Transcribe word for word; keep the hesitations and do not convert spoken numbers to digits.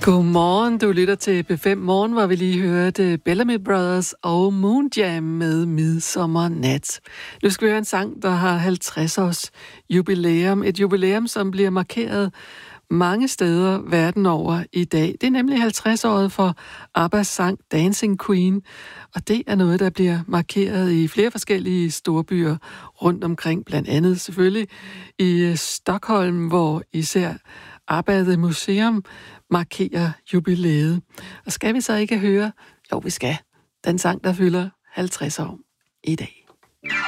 Godmorgen, du lytter til B fem Morgen, hvor vi lige hørte Bellamy Brothers og Moon Jam med Midsommernat. Nu skal vi høre en sang, der har halvtreds års jubilæum. Et jubilæum, som bliver markeret mange steder verden over i dag. Det er nemlig halvtreds-året for Abbas sang Dancing Queen, og det er noget, der bliver markeret i flere forskellige storbyer rundt omkring, blandt andet selvfølgelig i Stockholm, hvor især ABBA The Museum markerer jubilæet. Og skal vi så ikke høre, jo vi skal, den sang, der fylder halvtreds år i dag.